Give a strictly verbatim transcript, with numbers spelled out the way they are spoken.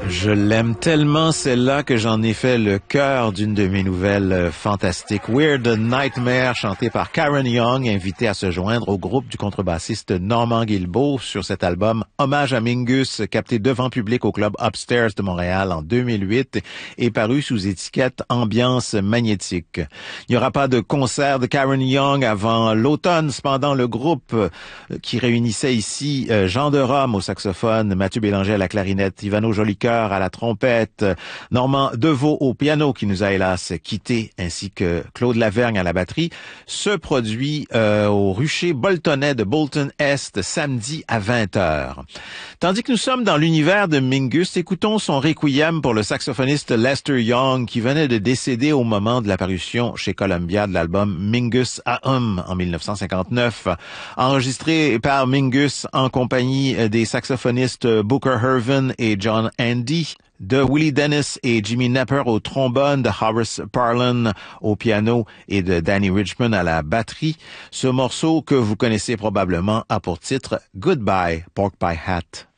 Je l'aime tellement celle-là que j'en ai fait le cœur d'une de mes nouvelles euh, fantastiques. Weird Nightmare, chantée par Karen Young, invitée à se joindre au groupe du contrebassiste Normand Guilbeault sur cet album Hommage à Mingus, capté devant public au club Upstairs de Montréal en deux mille huit et paru sous étiquette Ambiance magnétique. Il n'y aura pas de concert de Karen Young avant l'automne. Cependant, le groupe euh, qui réunissait ici euh, Jean de Rome au saxophone, Mathieu Bélanger à la clarinette, Ivano Jolicoeur à la trompette, Normand Deveau au piano qui nous a hélas quittés, ainsi que Claude Lavergne à la batterie, se produit euh, au Rucher Boltonais de Bolton Est samedi à vingt heures. Tandis que nous sommes dans l'univers de Mingus, écoutons son requiem pour le saxophoniste Lester Young qui venait de décéder au moment de la parution chez Columbia de l'album Mingus Aum en mille neuf cent cinquante-neuf, enregistré par Mingus en compagnie des saxophonistes Booker Hervin et John Andy, de Willie Dennis et Jimmy Knepper au trombone, de Horace Parlan au piano et de Danny Richmond à la batterie. Ce morceau que vous connaissez probablement a pour titre Goodbye Pork Pie Hat.